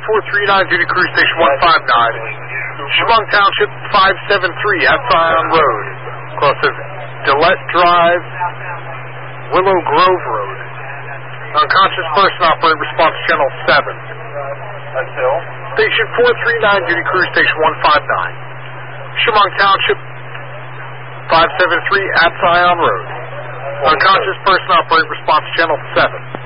439, duty crew station 159. Chemung Township 573 at Zion Road. Cross of Dillette Drive, Willow Grove Road. Unconscious person, operate response channel 7. That's Bill. Station 439, duty crew station 159. Chemung Township 573 at Zion Road. Unconscious person, operate response channel 7.